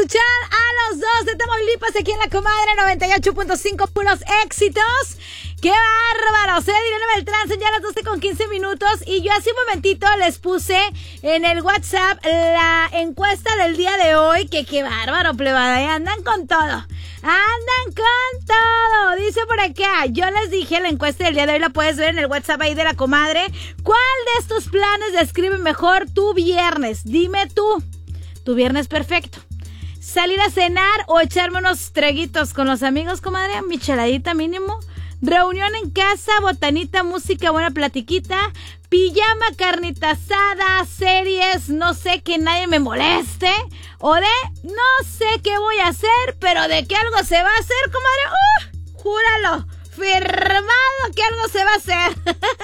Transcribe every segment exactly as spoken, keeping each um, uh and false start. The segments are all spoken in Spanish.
escuchar a los dos de Tamaulipas aquí en La Comadre noventa y ocho punto cinco, puros éxitos. ¡Qué bárbaro! Soy Adriana Beltrán, son ya las doce con quince minutos y yo hace un momentito les puse en el WhatsApp la encuesta del día de hoy, que qué bárbaro, plebada, ¿eh? Andan con todo, andan con todo. Dice por acá, yo les dije la encuesta del día de hoy, la puedes ver en el WhatsApp ahí de La Comadre. ¿Cuál de estos planes describe mejor tu viernes? Dime tú, tu viernes perfecto. ¿Salir a cenar o echarme unos traguitos con los amigos, comadre? Micheladita mínimo. Reunión en casa, botanita, música, buena platiquita, pijama, carnita asada, series, no sé, que nadie me moleste. O de, no sé qué voy a hacer, pero de que algo se va a hacer, comadre. ¡Uh! Júralo. Firmado que algo se va a hacer.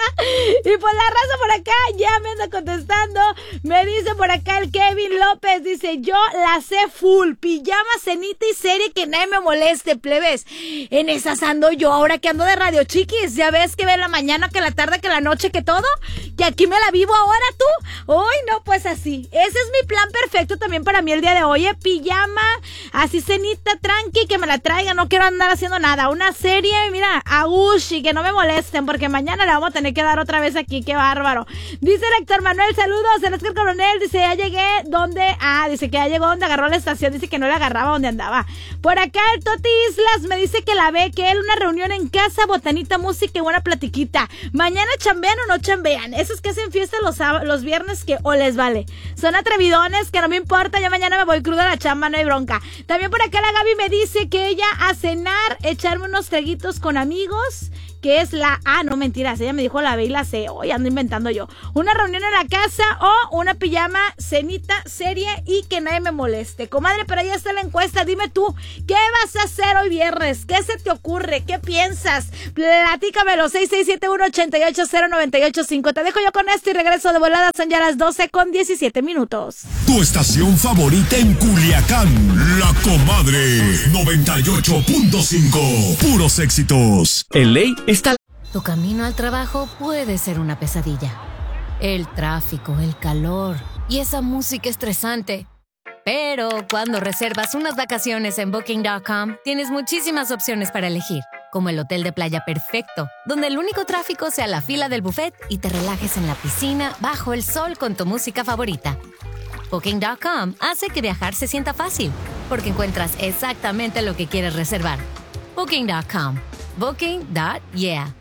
Y pues la raza por acá ya me anda contestando. Me dice por acá el Kevin López, dice, yo la sé full, pijama, cenita y serie, que nadie me moleste, plebes. En esas ando yo ahora que ando de radio chiquis. Ya ves que ve la mañana, que la tarde, que la noche, que todo. Que aquí me la vivo ahora tú. Uy, no, pues así. Ese es mi plan perfecto también para mí el día de hoy. ¿eh? Pijama, así cenita, tranqui, que me la traiga. No quiero andar haciendo nada. Una serie, mira, a Ushi, que no me molesten, porque mañana le vamos a tener que dar otra vez aquí, qué bárbaro. Dice el Héctor Manuel, saludos, el Oscar Coronel, dice, ya llegué, ¿dónde? Ah, dice que ya llegó donde agarró la estación, dice que no le agarraba donde andaba. Por acá el Toti Islas me dice que la ve, que él una reunión en casa, botanita, música y buena platiquita. Mañana chambean o no chambean, esos que hacen fiesta los, los viernes, que o les vale. Son atrevidones, que no me importa, ya mañana me voy cruda a la chamba, no hay bronca. También por acá la Gaby me dice que ella a cenar, echarme unos traguitos con amigos, que es la... Ah, no, mentiras, ella me dijo la B y la C. Hoy ando inventando yo. Una reunión en la casa o una pijama, cenita, serie y que nadie me moleste. Comadre, pero ahí está la encuesta. Dime tú, ¿qué vas a hacer hoy viernes? ¿Qué se te ocurre? ¿Qué piensas? Platícamelo, seis seis siete uno, ocho ocho cero, nueve ocho cinco. Te dejo yo con esto y regreso de volada. Son ya las doce con diecisiete minutos. Tu estación favorita en Culiacán, La Comadre noventa y ocho punto cinco. Puros éxitos. En ley está... Tu camino al trabajo puede ser una pesadilla. El tráfico, el calor y esa música estresante. Pero cuando reservas unas vacaciones en Booking punto com, tienes muchísimas opciones para elegir, como el hotel de playa perfecto, donde el único tráfico sea la fila del buffet y te relajes en la piscina bajo el sol con tu música favorita. Booking punto com hace que viajar se sienta fácil, porque encuentras exactamente lo que quieres reservar. Booking punto com. Booking. Yeah.